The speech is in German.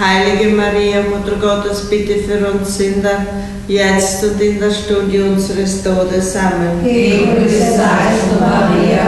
Heilige Maria, Mutter Gottes, bitte für uns Sünder, jetzt und in der Stunde unseres Todes. Amen. Gegrüßet seist du, Maria,